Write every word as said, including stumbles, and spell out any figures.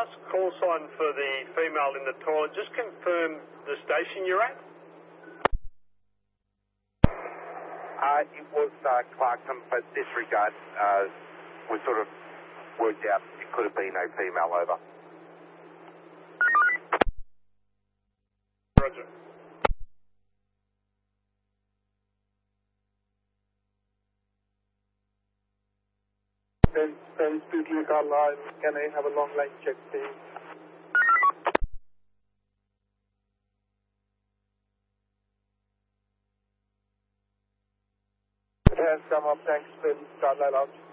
last call sign for the female in the toilet. Just confirm the station you're at. Uh, it was uh, Clarkson, but disregard. Uh, we sort of worked out it could have been a female over. Roger. Then, then Studio Carlisle, can I have a long line check, please? It has come up, thanks, Ben Carlisle out.